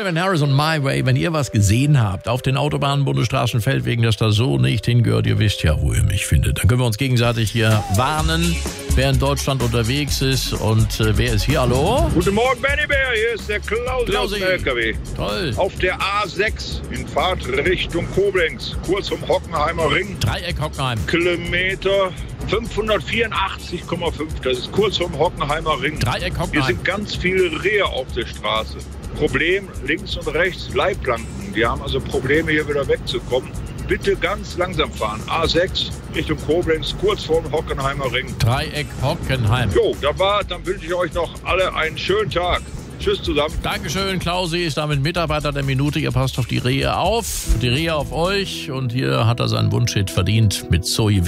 Calvin Harris und My Way. Wenn ihr was gesehen habt auf den Autobahnen, Bundesstraßen, Feldwegen, dass da so nicht hingehört, ihr wisst ja, wo ihr mich findet. Dann können wir uns gegenseitig hier warnen, wer in Deutschland unterwegs ist und wer ist hier. Hallo? Guten Morgen, Benny Bär. Hier ist der Klausi aus dem LKW. Toll. Auf der A6 in Fahrt Richtung Koblenz, kurz vom Hockenheimer Ring. Dreieck Hockenheim. Kilometer 584,5. Das ist kurz vom Hockenheimer Ring. Dreieck Hockenheim. Hier sind ganz viele Rehe auf der Straße. Problem, links und rechts Leitplanken. Die haben also Probleme, hier wieder wegzukommen. Bitte ganz langsam fahren. A6 Richtung Koblenz, kurz vor dem Hockenheimer Ring. Dreieck Hockenheim. Jo, dann wünsche ich euch noch alle einen schönen Tag. Tschüss zusammen. Dankeschön, Klausi ist damit Mitarbeiter der Minute. Ihr passt auf die Rehe auf, die Rehe auf euch. Und hier hat er seinen Wunschhit verdient mit Zoe